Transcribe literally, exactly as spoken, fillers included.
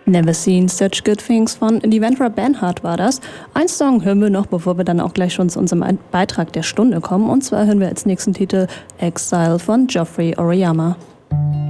Never Seen Such Good Things von Devendra Banhart war das. Ein Song hören wir noch, bevor wir dann auch gleich schon zu unserem Beitrag der Stunde kommen. Und zwar hören wir als nächsten Titel Exile von Geoffrey Oriyama.